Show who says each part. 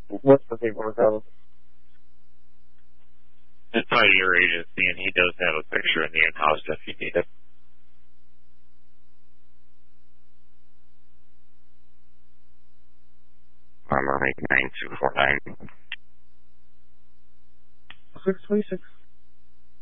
Speaker 1: What's the paperwork of?
Speaker 2: It's by your agency, and he does have a picture in the in-house if you need it.
Speaker 3: Armor 9249.
Speaker 1: 626.